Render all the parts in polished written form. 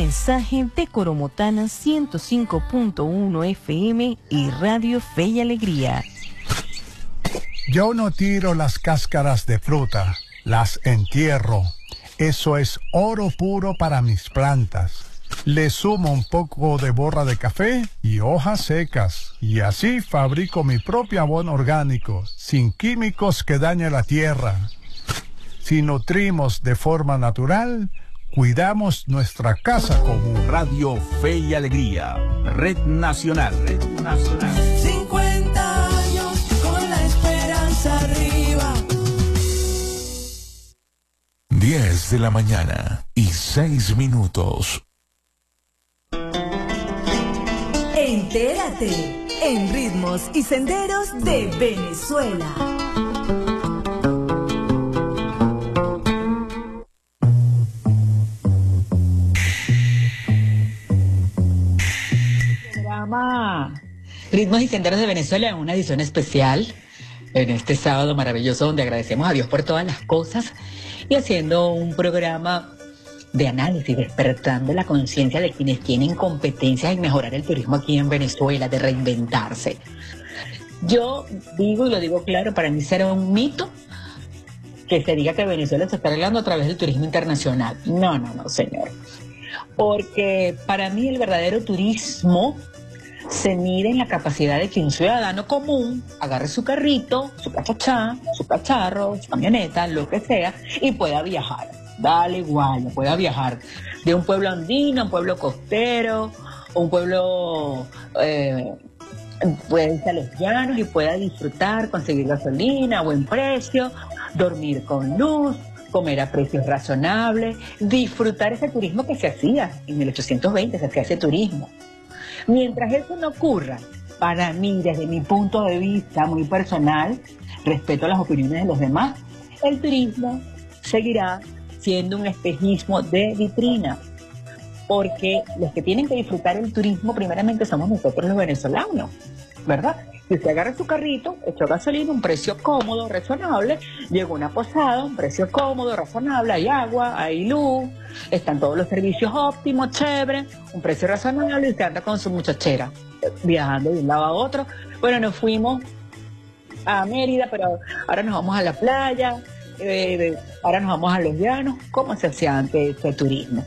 mensaje de Coromotana 105.1 FM y Radio Fe y Alegría. Yo no tiro las cáscaras de fruta, las entierro. Eso es oro puro para mis plantas. Le sumo un poco de borra de café y hojas secas. Y así fabrico mi propio abono orgánico, sin químicos que dañen la tierra. Si nutrimos de forma natural, cuidamos nuestra casa común. Radio Fe y Alegría, Red Nacional. Red Nacional. 50 años con la esperanza arriba. 10 de la mañana y 6 minutos. Entérate en Ritmos y Senderos de Venezuela. Programa Ritmos y Senderos de Venezuela en una edición especial en este sábado maravilloso donde agradecemos a Dios por todas las cosas y haciendo un programa de análisis, despertando la conciencia de quienes tienen competencias en mejorar el turismo aquí en Venezuela, de reinventarse. Yo digo, y lo digo claro, para mí será un mito que se diga que Venezuela se está arreglando a través del turismo internacional. No, señor. Porque para mí el verdadero turismo se mide en la capacidad de que un ciudadano común agarre su carrito, su cachachá, su cacharro, su camioneta, lo que sea, y pueda viajar. Dale igual, pueda viajar de un pueblo andino a un pueblo costero, o un pueblo puede irse a los llanos y pueda disfrutar, conseguir gasolina a buen precio, dormir con luz, comer a precios razonables, disfrutar ese turismo que se hacía en 1820, se hacía ese turismo. Mientras eso no ocurra, para mí, desde mi punto de vista muy personal, respeto a las opiniones de los demás, el turismo seguirá siendo un espejismo de vitrina, porque los que tienen que disfrutar el turismo primeramente somos nosotros los venezolanos, ¿verdad? Si usted agarra su carrito, echó gasolina, un precio cómodo, razonable, llegó a una posada, un precio cómodo, razonable, hay agua, hay luz, están todos los servicios óptimos, chévere, un precio razonable y usted anda con su muchachera, viajando de un lado a otro. Bueno, nos fuimos a Mérida, pero ahora nos vamos a la playa, ahora nos vamos a los llanos. ¿Cómo se hacía antes este turismo?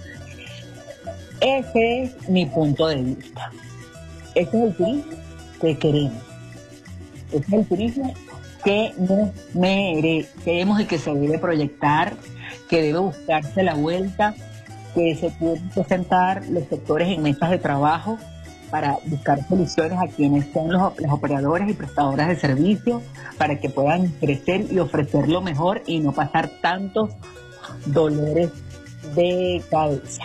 Ese es mi punto de vista. Ese es el turismo que queremos. Ese es el turismo que nos merecemos y que se debe proyectar, que debe buscarse la vuelta, que se pueden presentar los sectores en mesas de trabajo para buscar soluciones a quienes son los operadores y prestadoras de servicios, para que puedan crecer y ofrecer lo mejor y no pasar tantos dolores de cabeza.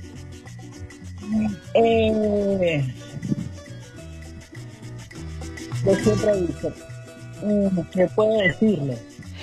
Yo siempre he dicho, ¿qué puedo decirle?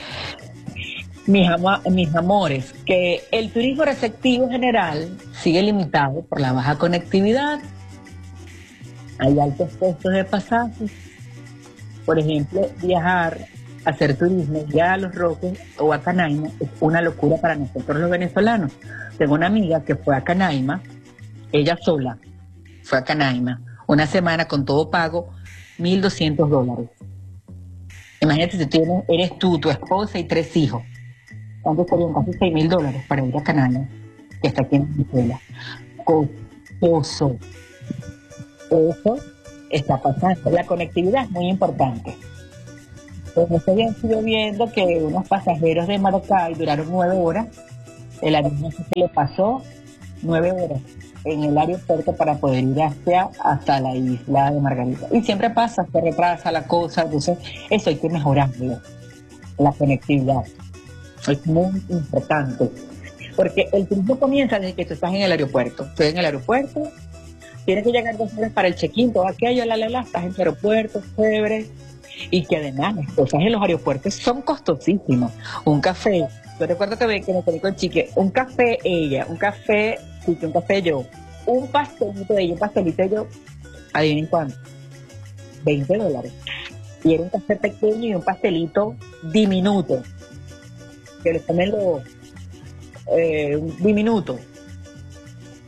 Mis amores, que el turismo receptivo general sigue limitado por la baja conectividad. Hay altos costos de pasajes. Por ejemplo, viajar, hacer turismo ya a Los Roques o a Canaima es una locura para nosotros los venezolanos. Tengo una amiga que fue a Canaima, ella sola fue a Canaima, una semana con todo pago, $1,200. Imagínate si eres tú, tu esposa y 3 hijos. ¿Cuánto serían? Casi $6,000 para ir a Canaima, que está aquí en Venezuela. Costoso. Eso está pasando. La conectividad es muy importante. Pues estoy estuve viendo que unos pasajeros de Maracay duraron 9 horas. El avión no sé si le pasó 9 horas en el aeropuerto para poder ir hasta la isla de Margarita. Y siempre pasa, se retrasa la cosa. Entonces, eso hay que mejorarlo. La conectividad es muy importante. Porque el turismo comienza desde que tú estás en el aeropuerto. Estoy en el aeropuerto, tienes que llegar 2 horas para el check-in, todo aquello, estás en el aeropuerto, chévere. Y que además las cosas en los aeropuertos son costosísimas. Un café, yo recuerdo que me quedé con Chique, un café ella, un café yo, un pastelito yo, adivinen cuánto, $20. Y era un café pequeño y un pastelito diminuto, que le comen diminuto.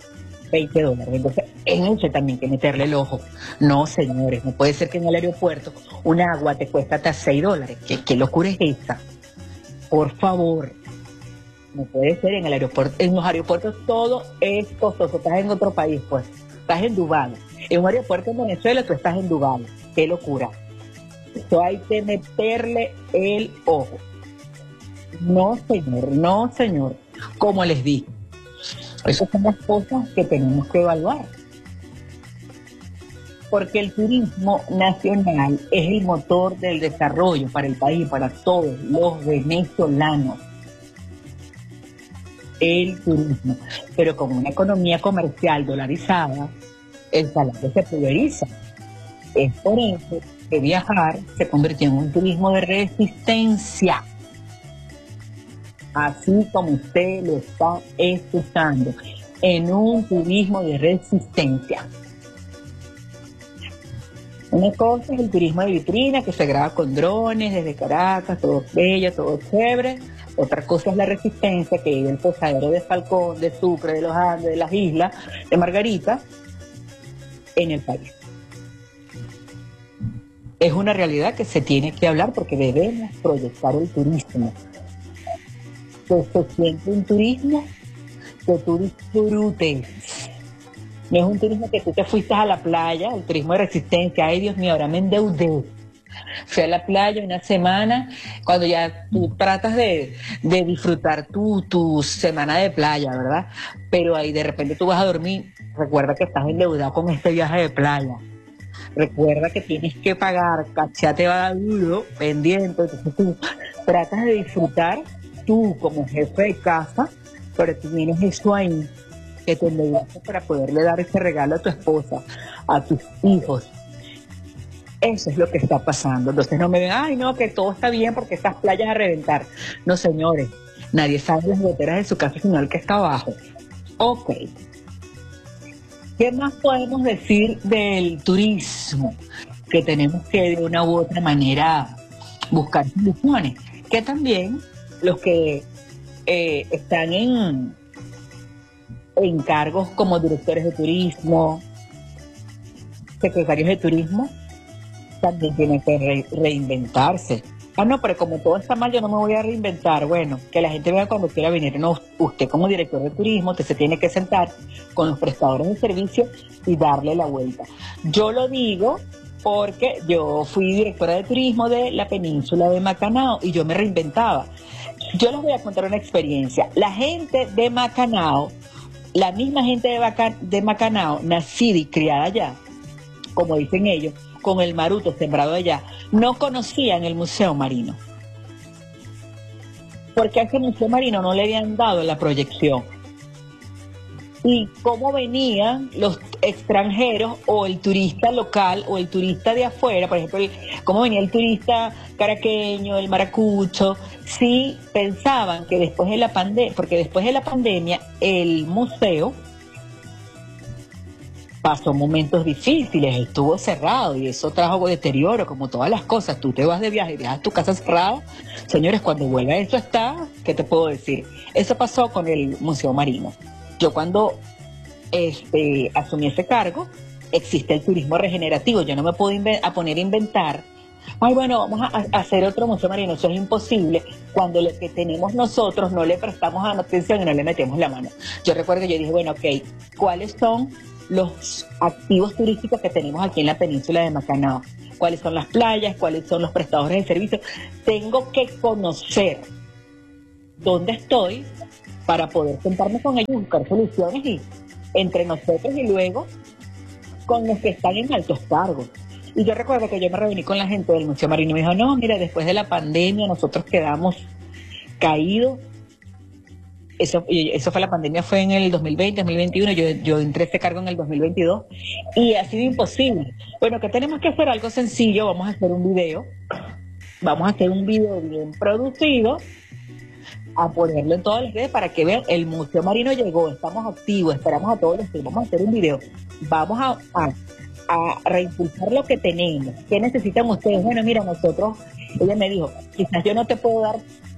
$20. Entonces, en eso también hay que meterle el ojo. No, señores, no puede ser que en el aeropuerto un agua te cuesta hasta $6. ¿Qué locura es esta? Por favor, no puede ser en el aeropuerto. En los aeropuertos todo es costoso. Estás en otro país, pues. Estás en Dubái. En un aeropuerto en Venezuela tú estás en Dubái. Qué locura. Eso hay que meterle el ojo. No, señor, no, señor. Como les dije, esas son las cosas que tenemos que evaluar. Porque el turismo nacional es el motor del desarrollo para el país, para todos los venezolanos. El turismo. Pero con una economía comercial dolarizada, el salario se pulveriza. Es por eso que viajar se convirtió en un turismo de resistencia. Así como usted lo está escuchando, en un turismo de resistencia. Una cosa es el turismo de vitrina, que se graba con drones desde Caracas, todo bello, todo chévere. Otra cosa es la resistencia, que es el posadero de Falcón, de Sucre, de los Andes, de las islas, de Margarita, en el país. Es una realidad que se tiene que hablar porque debemos proyectar el turismo. Que se siente un turismo que tú disfrutes. No es un turismo que tú te fuiste a la playa, el turismo de resistencia. Ay, Dios mío, ahora me endeudé. Fui a la playa una semana, cuando ya tú tratas de disfrutar tu semana de playa, ¿verdad? Pero ahí de repente tú vas a dormir, recuerda que estás endeudado con este viaje de playa. Recuerda que tienes que pagar, cachate va duro, pendiente, entonces tú tratas de disfrutar tú como jefe de casa, pero tú tienes eso ahí, que te endeudaste para poderle dar ese regalo a tu esposa, a tus hijos. Eso es lo que está pasando. Entonces no me ven, ay no, que todo está bien porque estas playas a reventar. No, señores, nadie sabe las goteras de su casa sino el que está abajo. Ok. ¿Qué más podemos decir del turismo? Que tenemos que de una u otra manera buscar soluciones. Que también los que están en cargos como directores de turismo, secretarios de turismo, también tienen que reinventarse. Ah, no, pero como todo está mal, yo no me voy a reinventar. Bueno, que la gente vea cuando quiera venir. No, usted como director de turismo, usted se tiene que sentar con los prestadores de servicio y darle la vuelta. Yo lo digo porque yo fui directora de turismo de la península de Macanao y yo me reinventaba. Yo les voy a contar una experiencia. La gente de Macanao, la misma gente de Macanao, nacida y criada allá, como dicen ellos, con el maruto sembrado allá, no conocían el Museo Marino. Porque a ese Museo Marino no le habían dado la proyección. Y cómo venían los extranjeros o el turista local o el turista de afuera, por ejemplo, cómo venía el turista caraqueño, el maracucho, sí pensaban que después de la pandemia, porque después de la pandemia el museo pasó momentos difíciles, estuvo cerrado y eso trajo deterioro, como todas las cosas. Tú te vas de viaje y dejas tu casa cerrada. Señores, cuando vuelva eso está, ¿qué te puedo decir? Eso pasó con el Museo Marino. Yo cuando asumí ese cargo, existe el turismo regenerativo. Yo no me puedo poner a inventar. Ay, bueno, vamos a hacer otro Museo Marino. Eso es imposible cuando lo que tenemos nosotros no le prestamos atención y no le metemos la mano. Yo recuerdo que yo dije, bueno, ok, ¿cuáles son los activos turísticos que tenemos aquí en la península de Macanao? ¿Cuáles son las playas? ¿Cuáles son los prestadores de servicios? Tengo que conocer dónde estoy para poder sentarme con ellos y buscar soluciones y entre nosotros y luego con los que están en altos cargos. Y yo recuerdo que yo me reuní con la gente del Museo Marino y me dijo, no, mira, después de la pandemia nosotros quedamos caídos. Eso fue la pandemia, fue en el 2020, 2021, yo entré a este cargo en el 2022 y ha sido imposible. Bueno, que tenemos que hacer algo sencillo, vamos a hacer un video bien producido, a ponerlo en todas las redes para que vean, el Museo Marino llegó, estamos activos, esperamos a todos los que vamos a hacer un video, vamos a reimpulsar lo que tenemos. ¿Qué necesitan ustedes? Bueno, mira, nosotros, ella me dijo, quizás yo no te puedo dar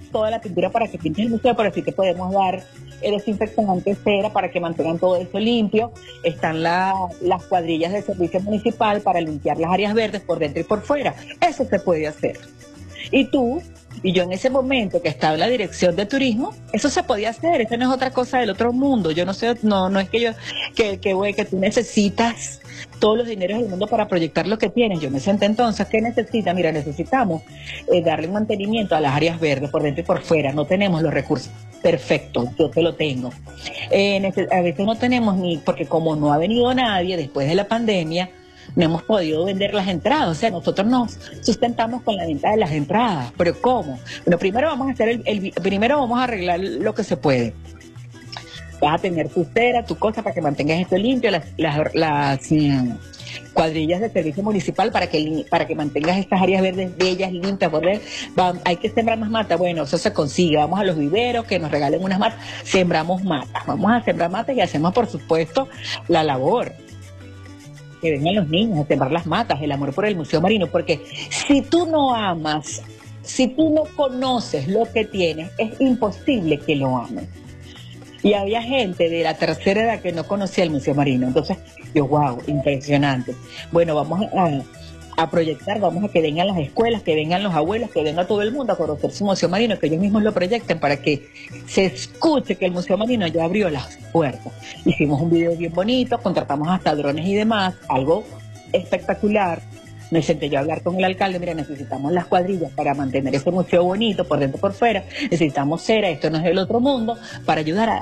toda la pintura para que pintes el museo, pero sí te podemos dar desinfectante, cera, para que mantengan todo eso limpio. Están las cuadrillas del servicio municipal para limpiar las áreas verdes por dentro y por fuera. Eso se puede hacer. Y tú y yo en ese momento que estaba en la dirección de turismo, eso se podía hacer. Eso no es otra cosa del otro mundo. Yo no sé, no es que yo que tú necesitas todos los dineros del mundo para proyectar lo que tienes. Yo me senté entonces, ¿qué necesita? Mira, necesitamos darle mantenimiento a las áreas verdes por dentro y por fuera. No tenemos los recursos. Perfecto, yo te lo tengo. A veces no tenemos ni, porque como no ha venido nadie después de la pandemia, no hemos podido vender las entradas. O sea, nosotros nos sustentamos con la venta de las entradas. ¿Pero cómo? Bueno, primero vamos a hacer primero vamos a arreglar lo que se puede. Vas a tener tu cera, tu cosa para que mantengas esto limpio, las cuadrillas de servicio municipal para que mantengas estas áreas verdes bellas, limpias, hay que sembrar más matas. Bueno, eso se consigue. Vamos a los viveros que nos regalen unas matas, sembramos matas. Vamos a sembrar matas y hacemos, por supuesto, la labor. Que vengan los niños a sembrar las matas, el amor por el Museo Marino, porque si tú no amas, si tú no conoces lo que tienes, es imposible que lo ames. Y había gente de la tercera edad que no conocía el Museo Marino. Entonces, yo, wow, impresionante. Bueno, vamos a proyectar, vamos a que vengan las escuelas, que vengan los abuelos, que venga todo el mundo a conocer su Museo Marino, que ellos mismos lo proyecten para que se escuche que el Museo Marino ya abrió las puertas. Hicimos un video bien bonito, contratamos hasta drones y demás, algo espectacular. Me senté yo a hablar con el alcalde, mira, necesitamos las cuadrillas para mantener ese museo bonito por dentro y por fuera, necesitamos cera, esto no es el otro mundo, para ayudar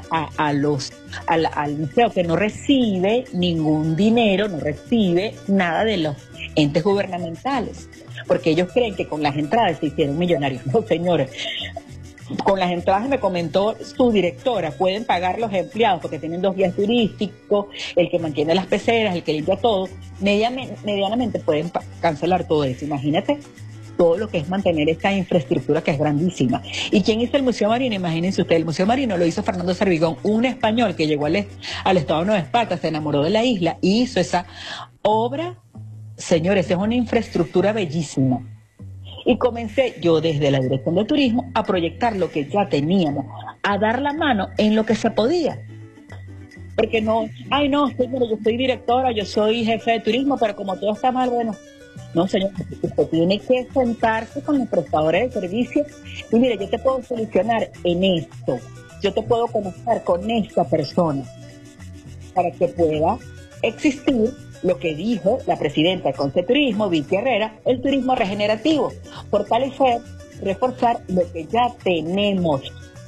al museo que no recibe ningún dinero, no recibe nada de los entes gubernamentales, porque ellos creen que con las entradas se hicieron millonarios. No, señores. Con las entradas, me comentó su directora, pueden pagar los empleados porque tienen 2 guías turísticos, el que mantiene las peceras, el que limpia todo, medianamente pueden cancelar todo eso. Imagínate todo lo que es mantener esta infraestructura que es grandísima. ¿Y quién hizo el Museo Marino? Imagínense ustedes, el Museo Marino lo hizo Fernando Servigón, un español que llegó al estado de Nueva Esparta, se enamoró de la isla y hizo esa obra. Señores, es una infraestructura bellísima. Y comencé yo desde la Dirección de Turismo a proyectar lo que ya teníamos, a dar la mano en lo que se podía. Porque no, señor, yo soy directora, yo soy jefe de turismo, pero como todo está mal, bueno, no, señor, usted tiene que sentarse con los prestadores de servicios y mire, yo te puedo solucionar en esto, yo te puedo conectar con esta persona para que pueda existir lo que dijo la presidenta del Consejo de Turismo, Vicky Herrera, el turismo regenerativo, fortalecer, reforzar lo que ya tenemos,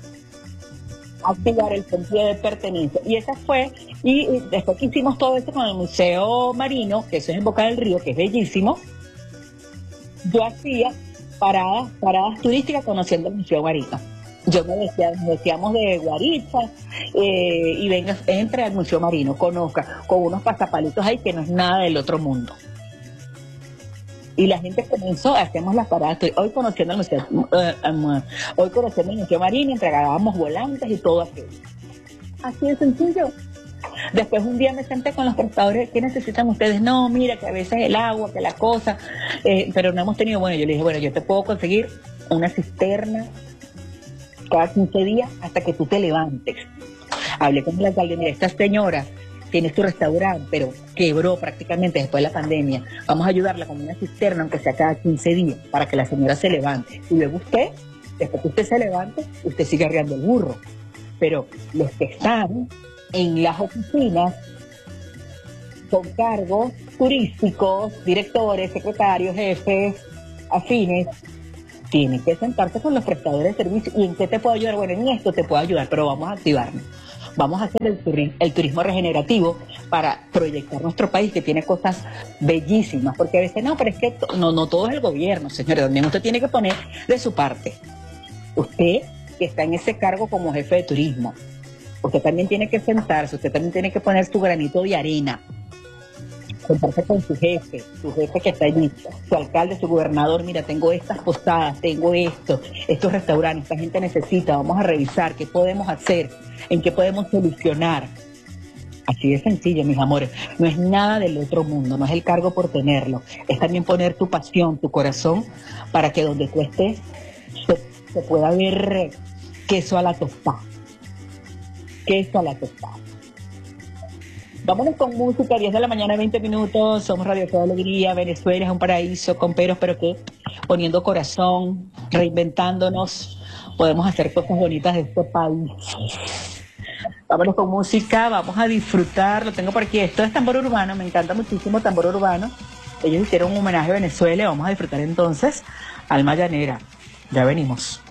activar el sentido de pertenencia. Y esa fue, y después que hicimos todo esto con el Museo Marino, que eso es en Boca del Río, que es bellísimo, yo hacía paradas turísticas conociendo el Museo Marino. Yo decíamos de Guaritza y venga, entre al Museo Marino, conozca, con unos pasapalitos ahí que no es nada del otro mundo. Y la gente comenzó, hacemos las paradas, hoy conociendo el Museo Marino, entregábamos volantes y todo aquello. Así de sencillo. Después un día me senté con los prestadores, ¿qué necesitan ustedes? No, mira, que a veces el agua, que la cosa, pero no hemos tenido, bueno, yo le dije, bueno, yo te puedo conseguir una cisterna cada 15 días hasta que tú te levantes. Hablé con el alcalde, mira, esta señora tiene su restaurante, pero quebró prácticamente después de la pandemia. Vamos a ayudarla con una cisterna, aunque sea cada 15 días, para que la señora se levante. Y luego usted, después que usted se levante, usted sigue arriando el burro. Pero los que están en las oficinas con cargos turísticos, directores, secretarios, jefes, afines, tienen que sentarse con los prestadores de servicio. ¿Y en qué te puedo ayudar? Bueno, en esto te puedo ayudar, pero vamos a activarnos. Vamos a hacer el turismo regenerativo para proyectar nuestro país, que tiene cosas bellísimas. Porque a veces, no, pero es que no todo es el gobierno, señores. También usted tiene que poner de su parte. Usted, que está en ese cargo como jefe de turismo, usted también tiene que sentarse, usted también tiene que poner su granito de arena. Sentarse con su jefe que está allí, su alcalde, su gobernador, mira, tengo estas posadas, tengo estos restaurantes, esta gente necesita, vamos a revisar qué podemos hacer, en qué podemos solucionar. Así de sencillo, mis amores, no es nada del otro mundo, no es el cargo por tenerlo, es también poner tu pasión, tu corazón, para que donde tú estés se pueda ver queso a la tostada. Queso a la tostada. Vámonos con música, 10 de la mañana, 20 minutos. Somos Radio Fe Alegría. Venezuela es un paraíso con peros, pero que poniendo corazón, reinventándonos, podemos hacer cosas bonitas de este país. Vámonos con música, vamos a disfrutar. Lo tengo por aquí. Esto es tambor urbano, me encanta muchísimo tambor urbano. Ellos hicieron un homenaje a Venezuela. Vamos a disfrutar entonces Alma Llanera. Ya venimos.